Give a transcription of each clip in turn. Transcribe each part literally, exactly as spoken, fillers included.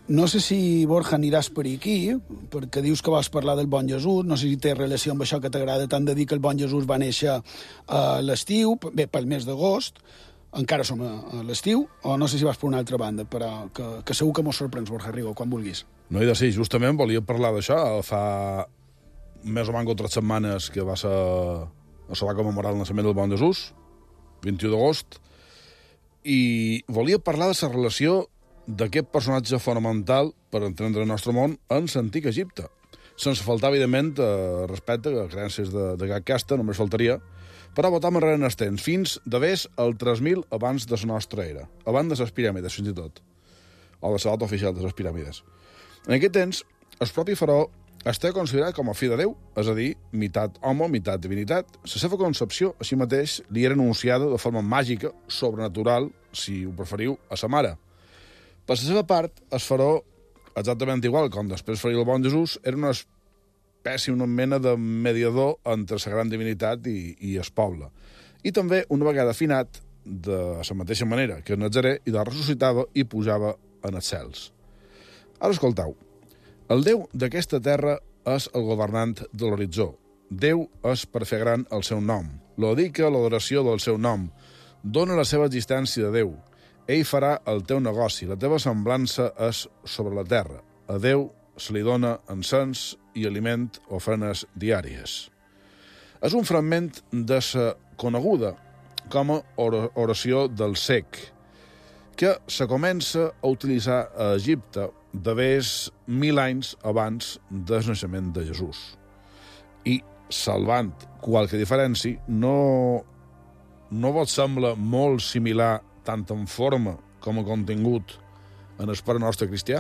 No sé si, Borja, aniràs per aquí, perquè dius que vols parlar del Bon Jesús. No sé si té relació amb això que t'agrada tant de dir que el Bon Jesús va néixer a l'estiu, bé, pel mes d'agost, encara som a l'estiu, o no sé si vas per una altra banda, però que, que segur que mos sorprens, Borja Rigo, quan vulguis. No he de ser, justament volia parlar d'això. Fa més o menys tres setmanes que va ser, se va commemorar el naixement del Bon Jesús, vint-i-u d'agost, i volia parlar de la relació d'aquest personatge fonamental per entendre el nostre món en l'antic Egipte. Sense faltar, evidentment, respecte a creences de, de cap casta, només faltaria, però votam enrere en el temps, fins d'haver el tres mil abans de la nostra era, abans de les piràmides, fins i tot, o de la data oficial de les piràmides. En aquest temps, el propi faraó està considerat com a fill de Déu, és a dir, meitat home, meitat divinitat. La seva concepció, així mateix, li era anunciada de forma màgica, sobrenatural, si ho preferiu, a sa mare. Per la seva part, el faraó, exactament igual com després faria el Bon Jesús, era una espècie, una mena de mediador entre la gran divinitat i, i el poble. I també, una vegada afinat, de la mateixa manera que Nazaré, i de ressuscitava i pujava en els cels. Ara escoltau, el Déu d'aquesta terra és el governant de l'horitzó. Déu és per fer gran el seu nom. Lo dedica a l'adoració del seu nom. Dóna la seva existència de Déu. Ell farà el teu negoci, la teva semblança és sobre la terra. A Déu se li dona encens i aliment ofrenes diàries. És un fragment de la coneguda com a oració del cec, que se comença a utilitzar a Egipte d'haver mil anys abans del naixement de Jesús. I, salvant qualque diferència, no, no vos sembla molt similar tant en forma com a contingut en el Pare Nostre cristià?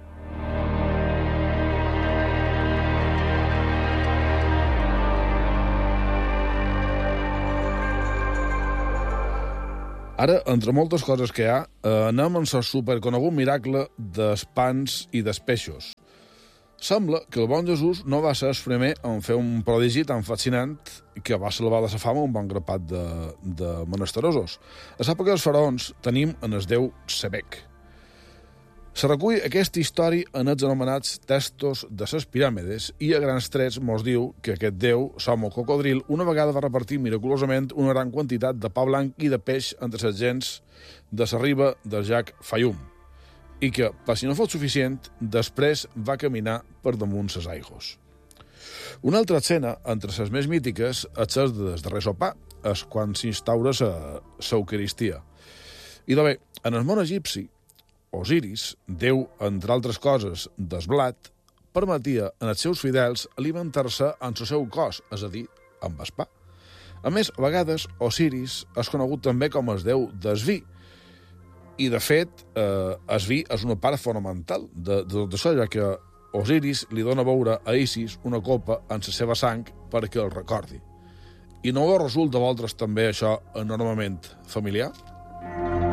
Ara, entre moltes coses que hi ha, anem en el superconegut miracle dels pans i dels peixos. Sembla que el Bon Jesús no va ser el primer en fer un prodigi tan fascinant que va salvar de la fama un bon grapat de, de menesterosos. A l'època dels faraons tenim en el déu Sebek. Se recull aquesta història en els anomenats textos de les piràmides i a grans trets mos diu que aquest déu, som o cocodril, una vegada va repartir miraculosament una gran quantitat de pa blanc i de peix entre les gens de la riba del llac Fayum, i que, per si no fos suficient, després va caminar per damunt les aigües. Una altra escena, entre les més mítiques, és el del darrer sopar, és quan s'instaura l'Eucaristia. I de bé, en el món egipci, Osiris, déu, entre altres coses, del blat, permetia als seus fidels alimentar-se en el seu cos, és a dir, amb el pa. A més, a vegades, Osiris és conegut també com el déu del vi, i, de fet, eh, el vi és una part fonamental de, de tot això, ja que Osiris li dona a beure a Isis una copa en la seva sang perquè el recordi. I no us resulta a vosaltres també això enormement familiar?